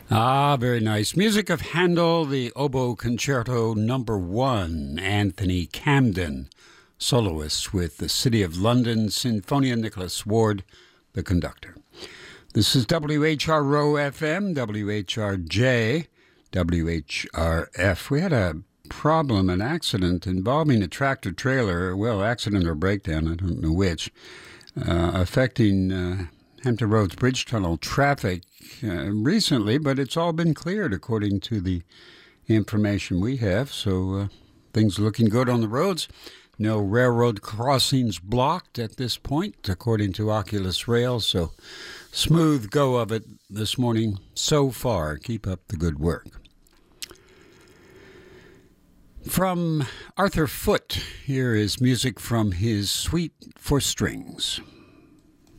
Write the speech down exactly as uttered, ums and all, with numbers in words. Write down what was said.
Ah, very nice. Music of Handel, the Oboe Concerto Number One, Anthony Camden, soloist with the City of London Sinfonia, Nicholas Ward, the conductor. This is W H R O F M, W H R J, W H R F. We had a problem, an accident involving a tractor trailer, well, accident or breakdown, I don't know which, uh, affecting uh, Hampton Roads Bridge Tunnel traffic uh, recently, but it's all been cleared according to the information we have. So uh, things looking good on the roads. No railroad crossings blocked at this point, according to Oculus Rail. So smooth go of it this morning so far. Keep up the good work. From Arthur Foote, here is music from his Suite for Strings.